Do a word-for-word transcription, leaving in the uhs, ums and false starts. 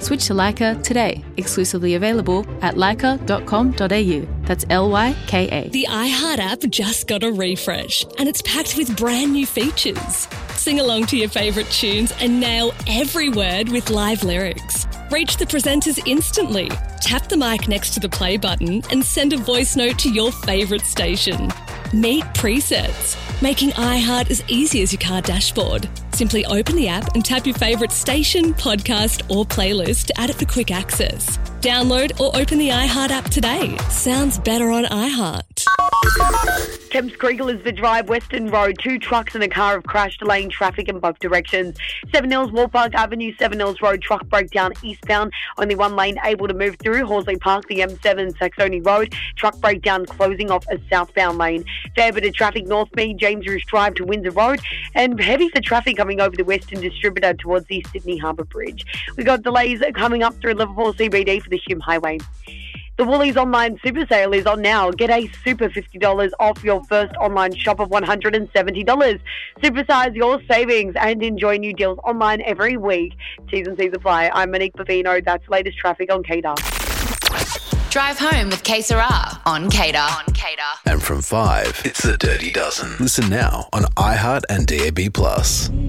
Switch to Leica today. Exclusively available at leica dot com dot a u. That's L Y K A. The iHeart app just got a refresh and it's packed with brand new features. Sing along to your favourite tunes and nail every word with live lyrics. Reach the presenters instantly. Tap the mic next to the play button and send a voice note to your favourite station. Meet presets, making iHeart as easy as your car dashboard. Simply open the app and tap your favourite station, podcast or playlist to add it for quick access. Download or open the iHeart app today. Sounds better on iHeart. Thames Creek, Elizabeth Drive, Western Road. Two trucks and a car have crashed, delaying traffic in both directions. Seven Hills, Moorpark Avenue, Seven Hills Road. Truck breakdown eastbound. Only one lane able to move through. Horsley Park, the M seven, Saxony Road. Truck breakdown closing off a southbound lane. Fair bit of traffic northbound, James Roost Drive to Windsor Road. And heavy for traffic coming over the Western Distributor towards the Sydney Harbour Bridge. We've got delays coming up through Liverpool C B D for the Hume Highway. The Woolies online super sale is on now. Get a super fifty dollars off your first online shop of one hundred seventy dollars. Supersize your savings and enjoy new deals online every week. T's and C's apply. I'm Monique Bavino. That's latest traffic on K D A R. Drive home with K Sarah on K D A R. On K D A R. And from five, it's the Dirty Dozen. Listen now on iHeart and D A B plus.